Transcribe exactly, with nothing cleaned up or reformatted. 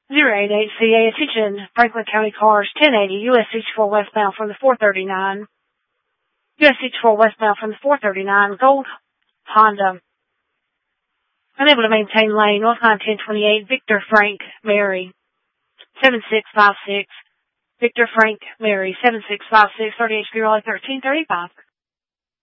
zero eight eight C A, attention Franklin County cars ten eighty, U S sixty-four westbound from the four thirty-nine. U S sixty-four westbound from the four thirty-nine, Gold Honda. Unable to maintain lane, North line ten twenty-eight, Victor Frank Mary, seven six five six. Victor Frank Mary, seven six five six, thirty-eight zero thirteen thirty-five.